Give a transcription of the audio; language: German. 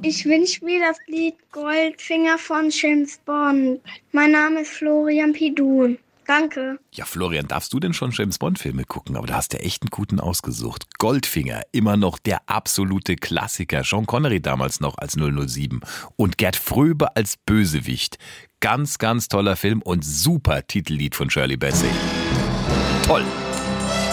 Ich wünsche mir das Lied Goldfinger von James Bond. Mein Name ist Florian Pidun. Danke. Ja, Florian, darfst du denn schon James-Bond-Filme gucken? Aber da hast du echt einen guten ausgesucht. Goldfinger, immer noch der absolute Klassiker. Sean Connery damals noch als 007 und Gerd Fröbe als Bösewicht. Ganz, ganz toller Film und super Titellied von Shirley Bassey. Toll.